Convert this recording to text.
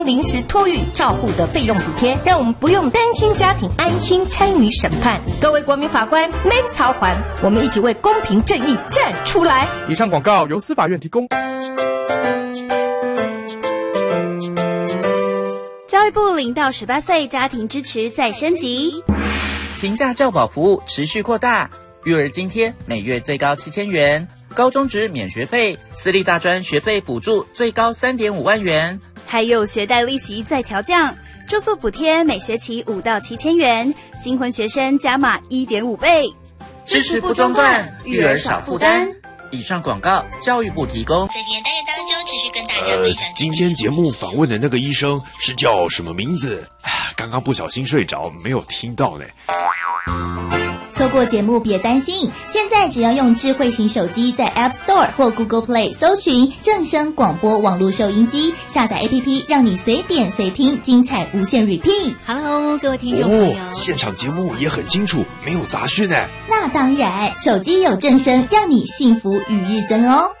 临时托育照护的费用补贴，让我们不用担心家庭，安心参与审判。各位国民法官免操烦，我们一起为公平正义站出来。 以上广告由司法院提供。 教育部0到18岁家庭支持再升级， 平价教保服务持续扩大，育儿津贴每月最高7000元，高中职免学费，私立大专学费补助最高3.5万元， 还有学贷利息再调降，住宿补贴每学期5到7000元，新婚学生加码1.5倍， 支持不中断，育儿少负担。以上广告教育部提供。 在今天单元当中，持续跟大家分享。 今天节目访问的那个医生是叫什么名字？刚刚不小心睡着，没有听到呢。 错过节目别担心，现在只要用智慧型手机在 App Store 或 Google Play 搜寻正声广播网络收音机，下载 APP 让你随点随听，精彩无限 repeat。 Hello， 各位听众朋友， 现场节目也很清楚，没有杂讯呢。 那当然，手机有正声，让你幸福与日增哦。